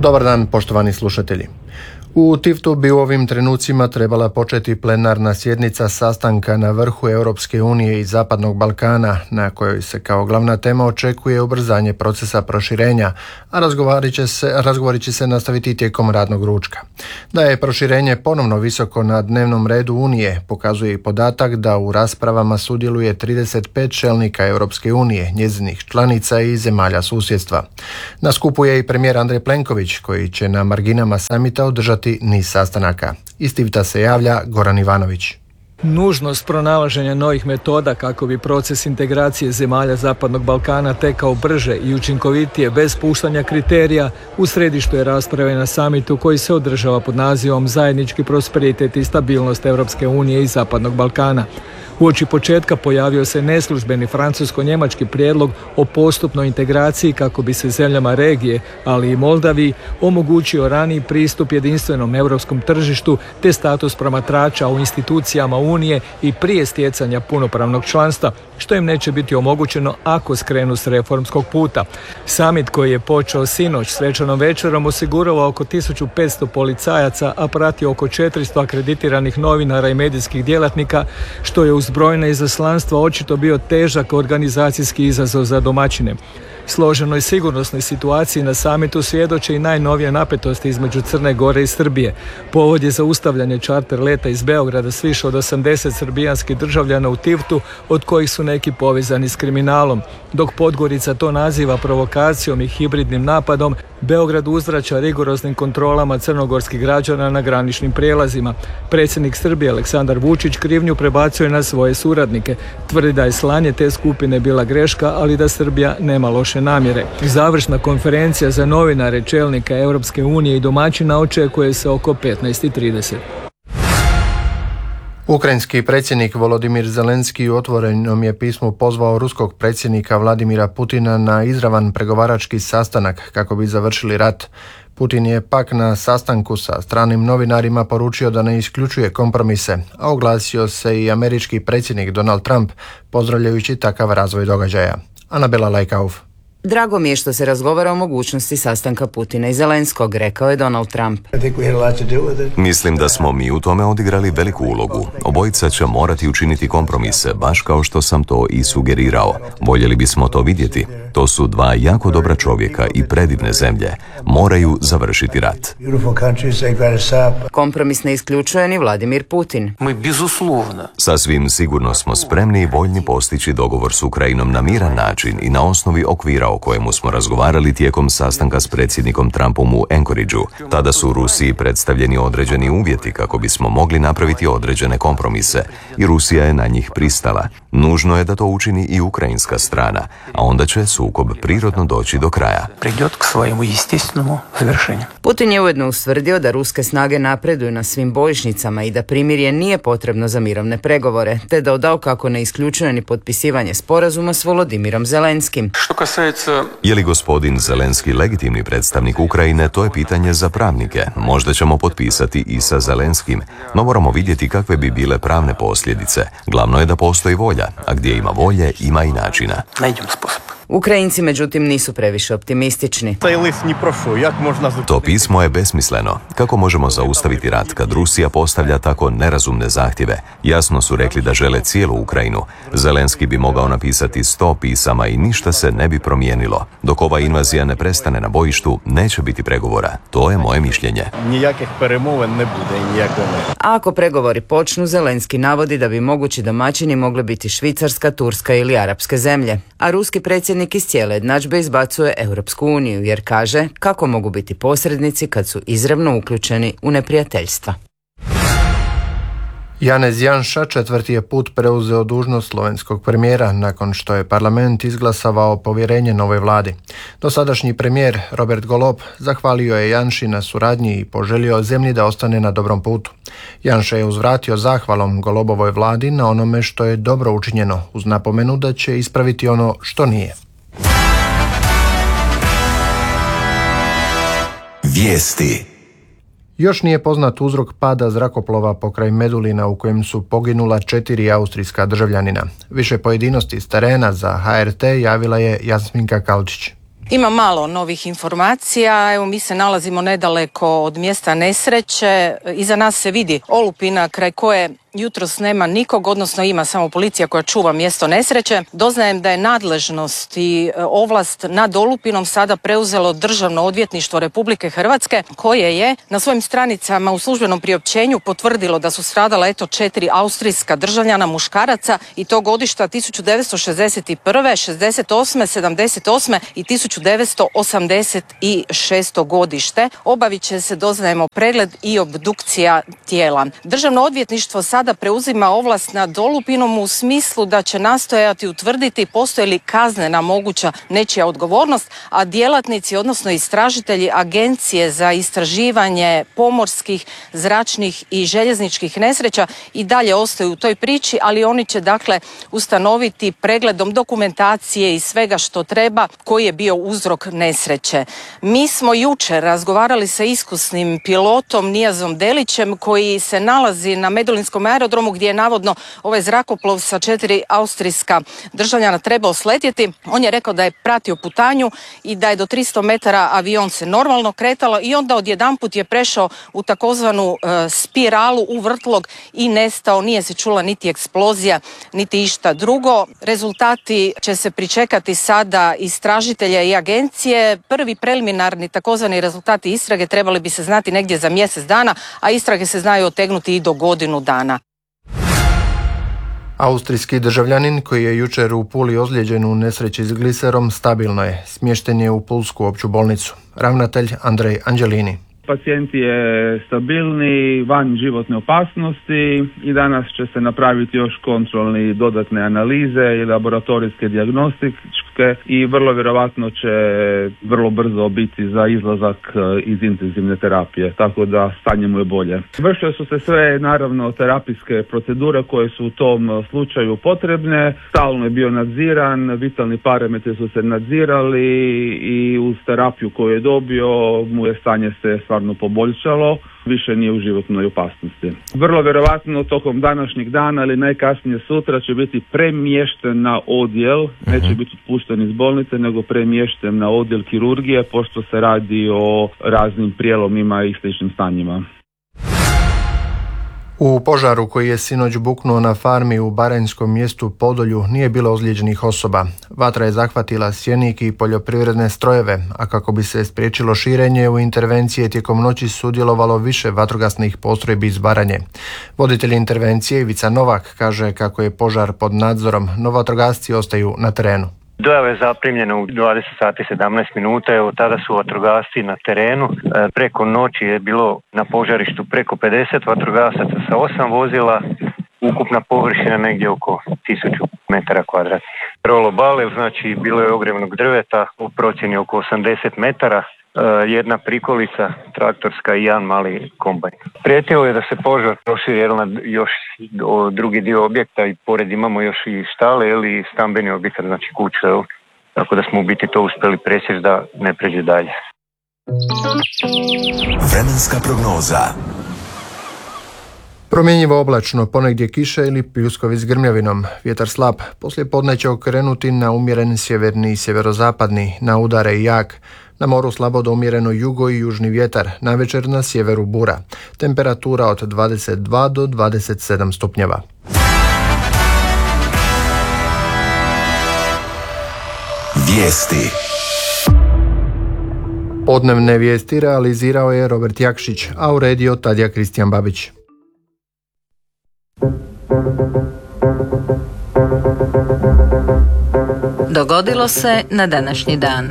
Dobar dan, poštovani slušatelji. U Tiftu bi u ovim trenucima trebala početi plenarna sjednica sastanka na vrhu Europske unije i Zapadnog Balkana, na kojoj se kao glavna tema očekuje ubrzanje procesa proširenja, a razgovori će se nastaviti tijekom radnog ručka. Da je proširenje ponovno visoko na dnevnom redu Unije, pokazuje i podatak da u raspravama sudjeluje 35 čelnika Europske unije, njezinih članica i zemalja susjedstva. Na skupu je i premijer Andrej Plenković, koji će na marginama samita održati niz sastanaka. Iz Tifta se javlja Goran Ivanović. Nužnost pronalaženja novih metoda kako bi proces integracije zemalja Zapadnog Balkana tekao brže i učinkovitije bez puštanja kriterija u središtu je rasprave na samitu koji se održava pod nazivom Zajednički prosperitet i stabilnost Europske unije i Zapadnog Balkana. Uoči početka pojavio se neslužbeni francusko-njemački prijedlog o postupnoj integraciji kako bi se zemljama regije, ali i Moldaviji, omogućio raniji pristup jedinstvenom europskom tržištu te status promatrača u institucijama Unije i prije stjecanja punopravnog članstva, što im neće biti omogućeno ako skrenu s reformskog puta. Samit koji je počeo sinoć svečanom večerom osigurao oko 1500 policajaca, a pratio oko 400 akreditiranih novinara i medijskih djelatnika, što je uz brojna izaslanstva očito bio težak organizacijski izazov za domaćine. Složenoj sigurnosnoj situaciji na samitu svjedoče i najnovije napetosti između Crne Gore i Srbije. Povod je zaustavljanje čarter leta iz Beograda s više od 80 srbijanskih državljana u Tiftu, od kojih su neki povezani s kriminalom. Dok Podgorica to naziva provokacijom i hibridnim napadom, Beograd uzvraća rigoroznim kontrolama crnogorskih građana na graničnim prijelazima. Predsjednik Srbije Aleksandar Vučić krivnju prebacuje na svoje suradnike. Tvrdi da je slanje te skupine bila greška, ali da Srbija nema loše namjere. Završna konferencija za novinare čelnika Europske unije i domaćina očekuje se oko 15:30. Ukrajinski predsjednik Volodimir Zelenski u otvorenom je pismu pozvao ruskog predsjednika Vladimira Putina na izravan pregovarački sastanak kako bi završili rat. Putin je pak na sastanku sa stranim novinarima poručio da ne isključuje kompromise, a oglasio se i američki predsjednik Donald Trump, pozdravljajući takav razvoj događaja. Anabela Lajkauf. Drago mi je što se razgovara o mogućnosti sastanka Putina i Zelenskog, rekao je Donald Trump. Mislim da smo mi u tome odigrali veliku ulogu. Obojica će morati učiniti kompromise, baš kao što sam to i sugerirao. Voljeli bismo to vidjeti. To su dva jako dobra čovjeka i predivne zemlje. Moraju završiti rat. Kompromis ne isključuje ni Vladimir Putin. Sasvim sigurno smo spremni i voljni postići dogovor s Ukrajinom na miran način i na osnovi okvira o kojemu smo razgovarali tijekom sastanka s predsjednikom Trumpom u Anchorageu. Tada su Rusiji predstavljeni određeni uvjeti kako bismo mogli napraviti određene kompromise i Rusija je na njih pristala. Nužno je da to učini i ukrajinska strana, a onda će sukob prirodno doći do kraja. Putin je ujedno ustvrdio da ruske snage napreduju na svim bojišnicama i da primirje nije potrebno za mirovne pregovore, te dodao kako ne isključuje ni potpisivanje sporazuma s Volodimirom Zelenskim. Je li gospodin Zelenski legitimni predstavnik Ukrajine, to je pitanje za pravnike. Možda ćemo potpisati i sa Zelenskim, no moramo vidjeti kakve bi bile pravne posljedice. Glavno je da postoji volja, a gdje ima volje, ima i načina. Ukrajinci međutim nisu previše optimistični. To pismo je besmisleno. Kako možemo zaustaviti rat kad Rusija postavlja tako nerazumne zahtjeve? Jasno su rekli da žele cijelu Ukrajinu. Zelenski bi mogao napisati 100 pisama i ništa se ne bi promijenilo. Dok ova invazija ne prestane na bojištu, neće biti pregovora. To je moje mišljenje. A ako pregovori počnu, Zelenski navodi da bi mogući domaćini mogli biti Švicarska, Turska ili arapske zemlje. A ruski predsjednik iz cijele jednadžbe izbacuje Europsku uniju jer kaže kako mogu biti posrednici kad su izravno uključeni u neprijateljstva. Janez Janša četvrti je put preuzeo dužnost slovenskog premijera nakon što je parlament izglasavao povjerenje novoj vladi. Dosadašnji premijer Robert Golob zahvalio je Janši na suradnji i poželio zemlji da ostane na dobrom putu. Janša je uzvratio zahvalom Golobovoj vladi na onome što je dobro učinjeno, uz napomenu da će ispraviti ono što nije. Vijesti. Još nije poznat uzrok pada zrakoplova pokraj Medulina u kojem su poginula 4 austrijska državljanina. Više pojedinosti s terena za HRT javila je Jasminka Kalčić. Ima malo novih informacija, evo mi se nalazimo nedaleko od mjesta nesreće, iza nas se vidi olupina kraj koje jutros nema nikog, odnosno ima samo policija koja čuva mjesto nesreće. Doznajem da je nadležnost i ovlast nad olupinom sada preuzelo Državno odvjetništvo Republike Hrvatske, koje je na svojim stranicama u službenom priopćenju potvrdilo da su stradala 4 austrijska državljana muškaraca i to godišta 1961., 68., 78. i 1986. godište. Obavit će se, doznajemo, pregled i obdukcija tijela. Državno odvjetništvo sada preuzima ovlast nad olupinom u smislu da će nastojati utvrditi postoji li kaznena moguća nečija odgovornost, a djelatnici, odnosno istražitelji Agencije za istraživanje pomorskih, zračnih i željezničkih nesreća i dalje ostaju u toj priči, ali oni će dakle ustanoviti pregledom dokumentacije i svega što treba koji je bio uzrok nesreće. Mi smo jučer razgovarali sa iskusnim pilotom Nijazom Delićem koji se nalazi na Medulinskom aerodromu gdje je navodno ovaj zrakoplov sa 4 austrijska državljana trebao sletjeti. On je rekao da je pratio putanju i da je do 300 metara avion se normalno kretalo i onda odjedanput je prešao u takozvanu spiralu, u vrtlog i nestao. Nije se čula niti eksplozija, niti išta drugo. Rezultati će se pričekati sada istražitelja i agencije. Prvi preliminarni takozvani rezultati istrage trebali bi se znati negdje za mjesec dana, a istrage se znaju otegnuti i do godinu dana. Austrijski državljanin koji je jučer u Puli ozlijeđen u nesreći s gliserom stabilno je. Smješten je u Pulsku opću bolnicu. Ravnatelj Andrej Anđelini. Pacijent je stabilni, van životne opasnosti i danas će se napraviti još kontrolni dodatne analize i laboratorijske dijagnostičke i vrlo vjerojatno će vrlo brzo biti za izlazak iz intenzivne terapije, tako da stanje mu je bolje. Vršile su se sve naravno terapijske procedure koje su u tom slučaju potrebne, stalno je bio nadziran, vitalni parametri su se nadzirali i uz terapiju koju je dobio mu je stanje se stvarno poboljšalo, više nije u životnoj opasnosti. Vrlo vjerojatno tokom današnjeg dana ili najkasnije sutra će biti premješten na odjel, neće biti otpušten iz bolnice, nego premješten na odjel kirurgije, pošto se radi o raznim prijelomima i sličnim stanjima. U požaru koji je sinoć buknuo na farmi u baranjskom mjestu Podolju nije bilo ozlijeđenih osoba. Vatra je zahvatila sjenik i poljoprivredne strojeve, a kako bi se spriječilo širenje, u intervencije tijekom noći sudjelovalo više vatrogasnih postrojbi iz Baranje. Voditelj intervencije Ivica Novak kaže kako je požar pod nadzorom, no vatrogasci ostaju na terenu. Dojava je zaprimljena u 20 sati 17 minuta, evo tada su vatrogasci na terenu. Preko noći je bilo na požarištu preko 50 vatrogasaca sa 8 vozila, ukupna površina negdje oko 1000 metara kvadratnih. Rolo bale, znači bilo je ogrevnog drveta u procjeni oko 80 metara, jedna prikolica traktorska i jedan mali kombajn. Prijetilo je da se požar proširi na još drugi dio objekta i pored imamo još i štale ili stambeni objekat, znači kuće. Tako da smo u biti to uspjeli presjeći da ne pređe dalje. Vremenska prognoza. Promjenjivo oblačno, ponegdje kiše ili pljuskovi s grmljavinom. Vjetar slab, poslije podne će okrenuti na umjeren sjeverni i sjeverozapadni, na udare i jak. Na moru slabo do umjereno jugo i južni vjetar, navečer na sjeveru bura. Temperatura od 22 do 27 stupnjeva. Vijesti. Podnevne vijesti realizirao je Robert Jakšić, a uredio Tadija Kristijan Babić. Dogodilo se na današnji dan.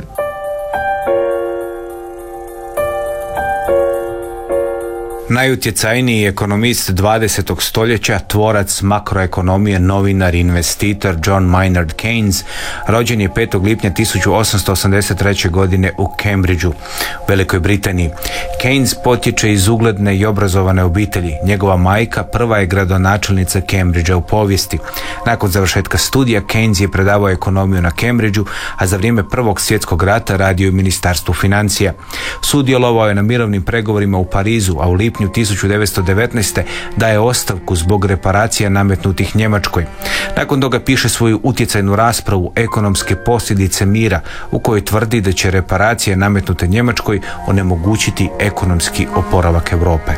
Najutjecajniji ekonomist 20. stoljeća, tvorac makroekonomije, novinar i investitor John Maynard Keynes, rođen je 5. lipnja 1883. godine u Cambridgeu, Velikoj Britaniji. Keynes potječe iz ugledne i obrazovane obitelji. Njegova majka prva je gradonačelnica Cambridgea u povijesti. Nakon završetka studija Keynes je predavao ekonomiju na Cambridgeu, a za vrijeme Prvog svjetskog rata radio u Ministarstvu financija. Sudjelovao je na mirovnim pregovorima u Parizu, a u lipnju lipnju 1919. daje ostavku zbog reparacija nametnutih Njemačkoj. Nakon toga piše svoju utjecajnu raspravu Ekonomske posljedice mira, u kojoj tvrdi da će reparacije nametnute Njemačkoj onemogućiti ekonomski oporavak Europe.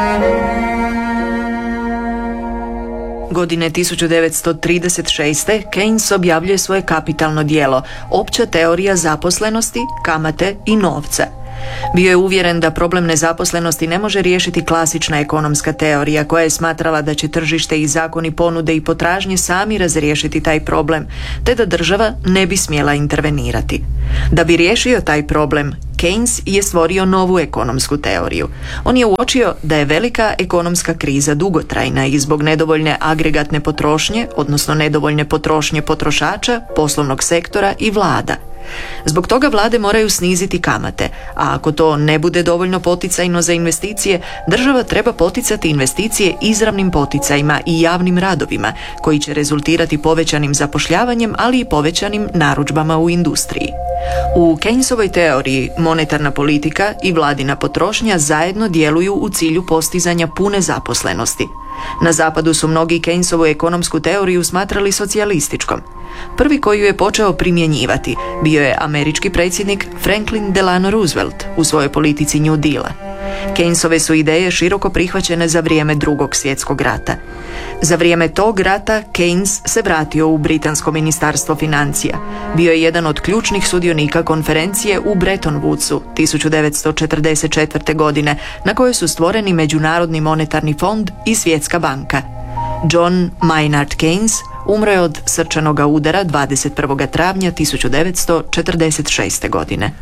Godine 1936. Keynes objavljuje svoje kapitalno djelo Opća teorija zaposlenosti, kamate i novca. Bio je uvjeren da problem nezaposlenosti ne može riješiti klasična ekonomska teorija koja je smatrala da će tržište i zakoni ponude i potražnje sami razriješiti taj problem, te da država ne bi smjela intervenirati. Da bi riješio taj problem, Keynes je stvorio novu ekonomsku teoriju. On je uočio da je velika ekonomska kriza dugotrajna i zbog nedovoljne agregatne potrošnje, odnosno nedovoljne potrošnje potrošača, poslovnog sektora i vlada. Zbog toga vlade moraju sniziti kamate, a ako to ne bude dovoljno poticajno za investicije, država treba poticati investicije izravnim poticajima i javnim radovima, koji će rezultirati povećanim zapošljavanjem, ali i povećanim narudžbama u industriji. U Keynesovoj teoriji monetarna politika i vladina potrošnja zajedno djeluju u cilju postizanja pune zaposlenosti. Na zapadu su mnogi Keynesovu ekonomsku teoriju smatrali socijalističkom. Prvi koji ju je počeo primjenjivati bio je američki predsjednik Franklin Delano Roosevelt u svojoj politici New Deala. Keynesove su ideje široko prihvaćene za vrijeme Drugog svjetskog rata. Za vrijeme tog rata Keynes se vratio u britansko ministarstvo financija. Bio je jedan od ključnih sudionika konferencije u Bretton Woodsu 1944. godine, na kojoj su stvoreni Međunarodni monetarni fond i Svjetska banka. John Maynard Keynes umro je od srčanoga udara 21. travnja 1946. godine.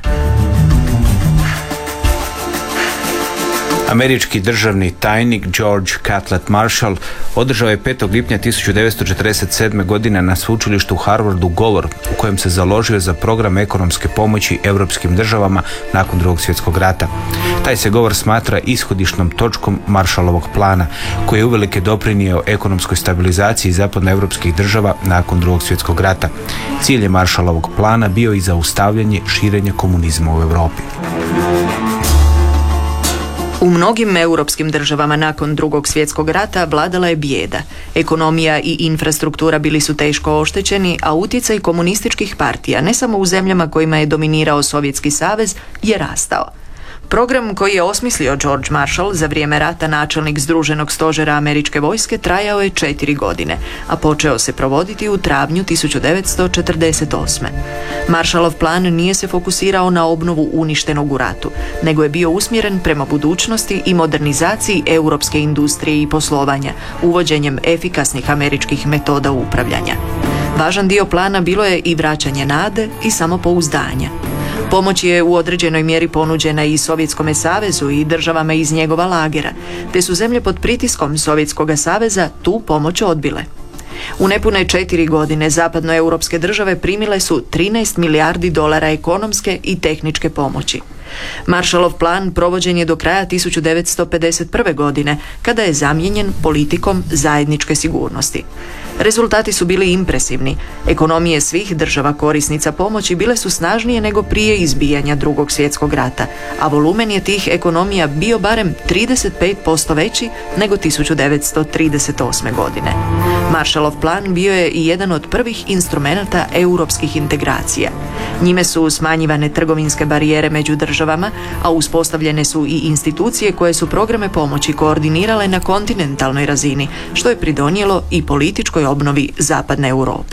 Američki državni tajnik George Catlett Marshall održao je 5. lipnja 1947. godine na sveučilištu u Harvardu govor u kojem se založio za program ekonomske pomoći europskim državama nakon Drugog svjetskog rata. Taj se govor smatra ishodišnom točkom Marshallovog plana, koji je uvelike doprinio ekonomskoj stabilizaciji zapadnoevropskih država nakon Drugog svjetskog rata. Cilj je Marshallovog plana bio i zaustavljanje širenja komunizma u Europi. U mnogim europskim državama nakon Drugog svjetskog rata vladala je bijeda. Ekonomija i infrastruktura bili su teško oštećeni, a utjecaj komunističkih partija, ne samo u zemljama kojima je dominirao Sovjetski savez, je rastao. Program koji je osmislio George Marshall, za vrijeme rata načelnik Združenog stožera američke vojske, trajao je 4 godine, a počeo se provoditi u travnju 1948. Marshallov plan nije se fokusirao na obnovu uništenog u ratu, nego je bio usmjeren prema budućnosti i modernizaciji europske industrije i poslovanja, uvođenjem efikasnih američkih metoda upravljanja. Važan dio plana bilo je i vraćanje nade i samopouzdanja. Pomoć je u određenoj mjeri ponuđena i Sovjetskom savezu i državama iz njegova lagera, te su zemlje pod pritiskom Sovjetskog saveza tu pomoć odbile. U nepune 4 godine zapadnoeuropske države primile su 13 milijardi dolara ekonomske i tehničke pomoći. Marshallov plan provođen je do kraja 1951. godine, kada je zamijenjen politikom zajedničke sigurnosti. Rezultati su bili impresivni. Ekonomije svih država korisnica pomoći bile su snažnije nego prije izbijanja Drugog svjetskog rata, a volumen je tih ekonomija bio barem 35% veći nego 1938. godine. Marshallov plan bio je i jedan od prvih instrumenata europskih integracija. Njime su smanjivane trgovinske barijere među državama, a uspostavljene su i institucije koje su programe pomoći koordinirale na kontinentalnoj razini, što je pridonijelo i političkoj obnovi zapadne Europe.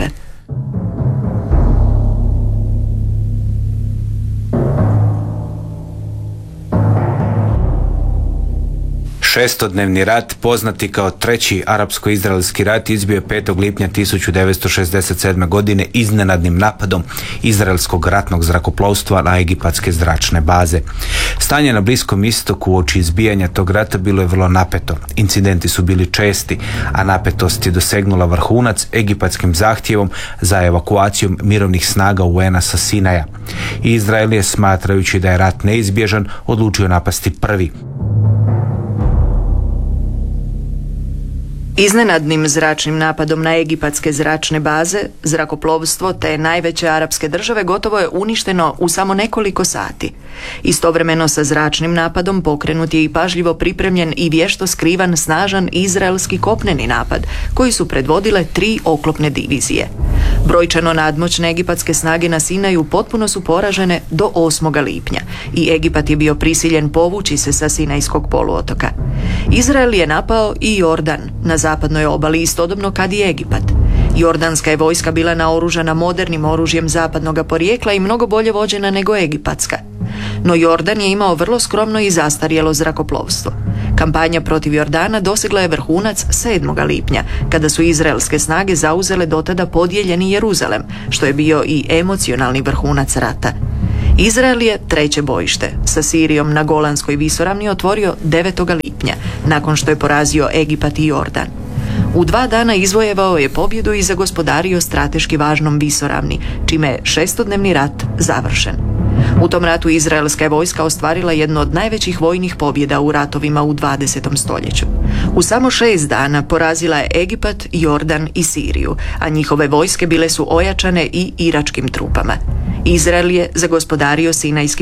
Šestodnevni rat, poznati kao Treći arapsko-izraelski rat, izbio je 5. lipnja 1967. godine iznenadnim napadom izraelskog ratnog zrakoplovstva na egipatske zračne baze. Stanje na Bliskom istoku uoči izbijanja tog rata bilo je vrlo napeto. Incidenti su bili česti, a napetost je dosegnula vrhunac egipatskim zahtjevom za evakuacijom mirovnih snaga UN-a sa Sinaja. Izrael je, smatrajući da je rat neizbježan, odlučio napasti prvi. Iznenadnim zračnim napadom na egipatske zračne baze, zrakoplovstvo te najveće arapske države gotovo je uništeno u samo nekoliko sati. Istovremeno sa zračnim napadom pokrenut je i pažljivo pripremljen i vješto skrivan snažan izraelski kopneni napad, koji su predvodile 3 oklopne divizije. Brojčano nadmoćne egipatske snage na Sinaju potpuno su poražene do 8. lipnja i Egipat je bio prisiljen povući se sa Sinajskog poluotoka. Izrael je napao i Jordan na zapadnoj obali istodobno kad i Egipat. Jordanska je vojska bila naoružana modernim oružjem zapadnog porijekla i mnogo bolje vođena nego egipatska. No Jordan je imao vrlo skromno i zastarjelo zrakoplovstvo. Kampanja protiv Jordana dosegla je vrhunac 7. lipnja, kada su izraelske snage zauzele dotada podijeljeni Jeruzalem, što je bio i emocionalni vrhunac rata. Izrael je treće bojište sa Sirijom na Golanskoj visoravni otvorio 9. lipnja, nakon što je porazio Egipat i Jordan. U 2 dana izvojevao je pobjedu i zagospodario strateški važnom visoravni, čime je 6-dnevni rat završen. U tom ratu izraelska je vojska ostvarila jednu od najvećih vojnih pobjeda u ratovima u 20. stoljeću. U samo 6 dana porazila je Egipat, Jordan i Siriju, a njihove vojske bile su ojačane i iračkim trupama. Izrael je zagospodario Sinajski